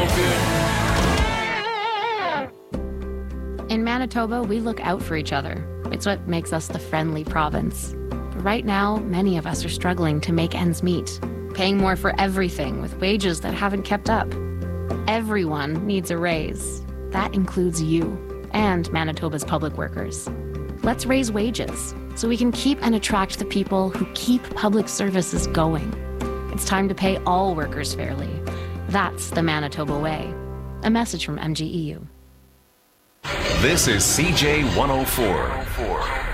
In Manitoba, we look out for each other. It's what makes us the friendly province. But right now, many of us are struggling to make ends meet, paying more for everything with wages that haven't kept up. Everyone needs a raise. That includes you and Manitoba's public workers. Let's raise wages so we can keep and attract the people who keep public services going. It's time to pay all workers fairly. That's the Manitoba way. A message from MGEU. This is CJ 104.